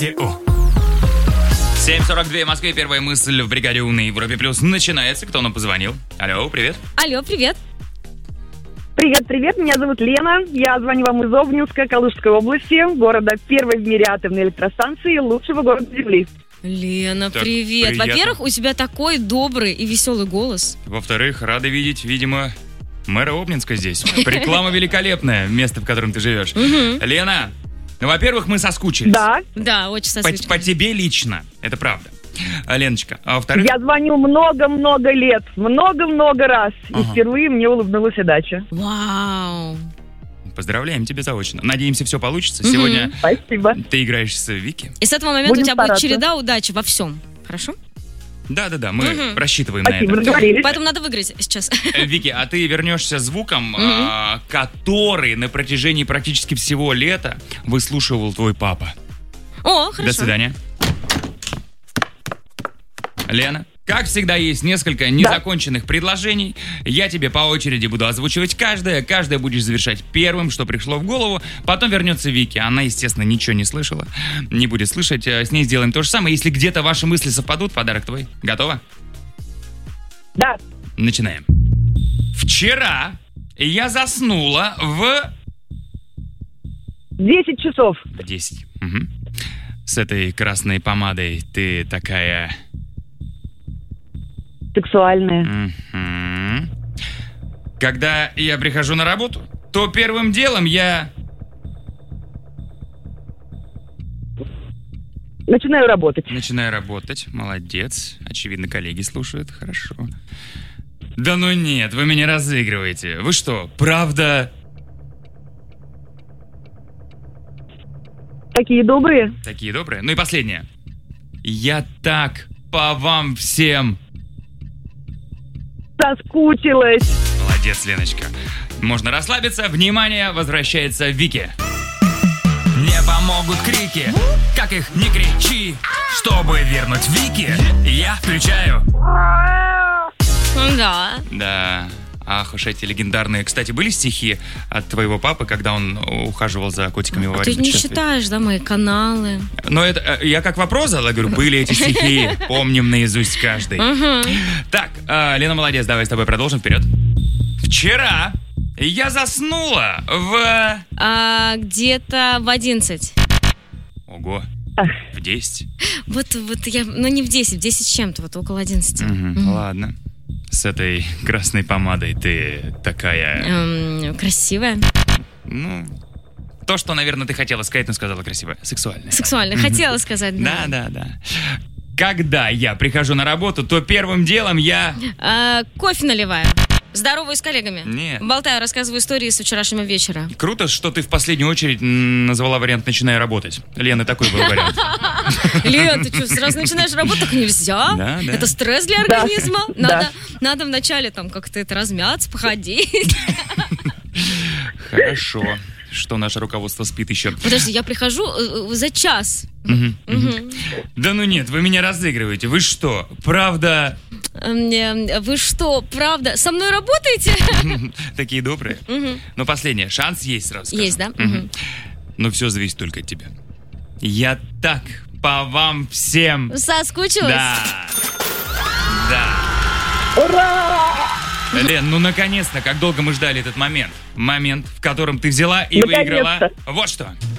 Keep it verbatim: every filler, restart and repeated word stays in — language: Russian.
семь сорок два в Москве. Первая мысль в бригаде У на Европе Плюс начинается. Кто нам позвонил? Алло, привет. Алло, привет. Привет, привет, меня зовут Лена. Я звоню вам из Обнинска, Калужской области, города первой в мире атомной электростанции, лучшего города Земли. Лена, Так, привет. приятно. Во-первых, у тебя такой добрый и веселый голос. Во-вторых, рады видеть, видимо, мэра Обнинска здесь. Реклама великолепная, место, в котором ты живешь. Лена, ну, во-первых, мы соскучились. Да, Да, очень По, соскучилась. по тебе лично, это правда. А, Леночка, а во-вторых... я звоню много-много лет, много-много раз, Ага. и впервые мне улыбнулась удача. Вау. Поздравляем тебя заочно. Надеемся, все получится. Сегодня Спасибо. ты играешь с Вики. И с этого момента Будем у тебя будет стараться. череда удачи во всем. Хорошо? Да-да-да, мы Мгм. рассчитываем Спасибо, на это. договорились. Поэтому надо выиграть сейчас. Э, Вики, а ты вернешься звуком, а, который на протяжении практически всего лета выслушивал твой папа. О, хорошо. До свидания. Лена, как всегда, есть несколько незаконченных предложений. Я тебе по очереди буду озвучивать каждое. Каждое будешь завершать первым, что пришло в голову. Потом вернется Вики. Она, естественно, ничего не слышала. Не будет слышать. Э, С ней сделаем то же самое. Если где-то ваши мысли совпадут, подарок твой. Готова? Да, Начинаем. Вчера я заснула в... десять часов. В десять. Мгм. С этой красной помадой ты такая... Сексуальная. Мгм. Когда я прихожу на работу, то первым делом я... Начинаю работать. Начинаю работать. Молодец. Очевидно, коллеги слушают. Хорошо. Да ну нет, вы меня разыгрываете. Вы что, правда Такие добрые. такие добрые? Ну и последнее. Я так по вам всем... Соскучилась. Молодец, Леночка. Можно расслабиться. Внимание, возвращается Вики. Не помогут крики, как их не кричи. Чтобы вернуть Вики, я включаю. Да. Да, ах уж эти легендарные. Кстати, были стихи от твоего папы, когда он ухаживал за котиками в А ты аварийном не путешествии? считаешь, да, мои каналы? Но это, э, я как вопрос задал, говорю, были эти стихи, помним наизусть каждый. Мгм. Так, э, Лена, молодец, давай с тобой продолжим, вперед. Вчера я заснула в... А, где-то в одиннадцать. Ого, в десять? Вот, вот я, ну не в десять, в десять с чем-то, вот около одиннадцати. Мгм, Мгм. ладно. С этой красной помадой ты такая... Эм, красивая. Ну, то, что, наверное, ты хотела сказать, но сказала красиво. Сексуальная. Сексуальная. Хотела сказать, Да, да. да, да. Когда я прихожу на работу, то первым делом я... А, кофе наливаю. Здороваюсь с коллегами. Нет. Болтаю, рассказываю истории с вчерашнего вечера. Круто, что ты в последнюю очередь м, назвала вариант «начиная работать». Лена, такой был вариант. Лен, ты что, сразу начинаешь работать? Так нельзя. Да, да. Это стресс для Да, организма. да. Надо, надо вначале там как-то это размяться, походить. Хорошо, что наше руководство спит еще. Подожди, я прихожу э, за час. Мгм, мгм. Мгм. Да ну нет, вы меня разыгрываете. Вы что, правда Эм, э, Вы что, правда, со мной работаете? такие добрые? Мгм. Ну, последнее. Шанс есть сразу скажу. Есть, да? Мгм. Мгм. Но все зависит только от тебя. Я так по вам всем... Соскучилась? Да. Да. Ура! Лен, ну наконец-то, как долго мы ждали этот момент. Момент, в котором ты взяла и выиграла. Наконец-то. Вот что.